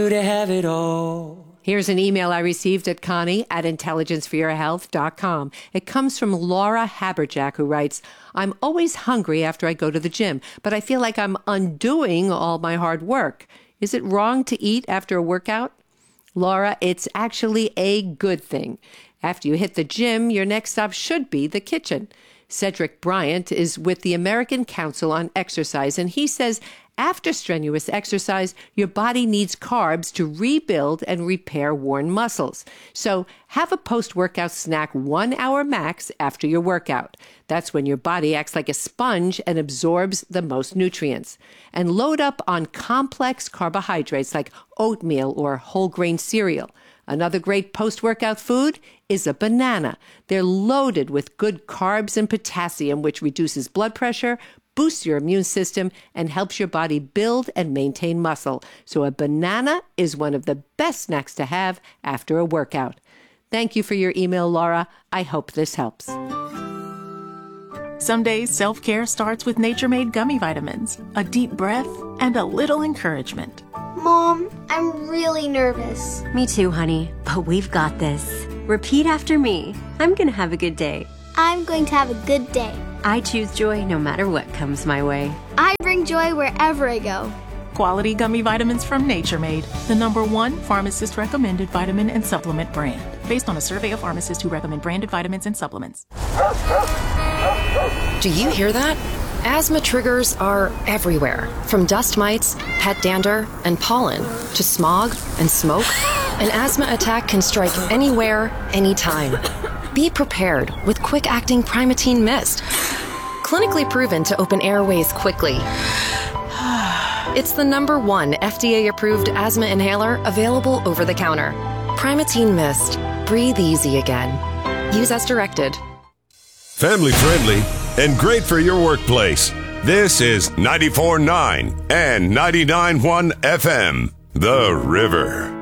To have it all. Here's an email I received at Connie@intelligenceforyourhealth.com. It comes from Laura Haberjack, who writes, I'm always hungry after I go to the gym, but I feel like I'm undoing all my hard work. Is it wrong to eat after a workout? Laura, it's actually a good thing. After you hit the gym, your next stop should be the kitchen. Cedric Bryant is with the American Council on Exercise, and he says after strenuous exercise, your body needs carbs to rebuild and repair worn muscles. So have a post-workout snack 1 hour max after your workout. That's when your body acts like a sponge and absorbs the most nutrients. And load up on complex carbohydrates like oatmeal or whole grain cereal. Another great post-workout food is a banana. They're loaded with good carbs and potassium, which reduces blood pressure, boosts your immune system, and helps your body build and maintain muscle. So a banana is one of the best snacks to have after a workout. Thank you for your email, Laura. I hope this helps. Some days self-care starts with Nature-Made gummy vitamins, a deep breath, and a little encouragement. Mom, I'm really nervous. Me too, honey, but we've got this. Repeat after me. I'm gonna have a good day. I'm going to have a good day. I choose joy no matter what comes my way. I bring joy wherever I go. Quality gummy vitamins from Nature-Made, the #1 pharmacist-recommended vitamin and supplement brand, based on a survey of pharmacists who recommend branded vitamins and supplements. Do you hear that? Asthma triggers are everywhere, from dust mites, pet dander, and pollen, to smog and smoke. An asthma attack can strike anywhere, anytime. Be prepared with quick-acting Primatene Mist. Clinically proven to open airways quickly. It's the #1 FDA-approved asthma inhaler available over the counter. Primatene Mist. Breathe easy again. Use as directed. Family friendly and great for your workplace. This is 94.9 and 99.1 FM, The River.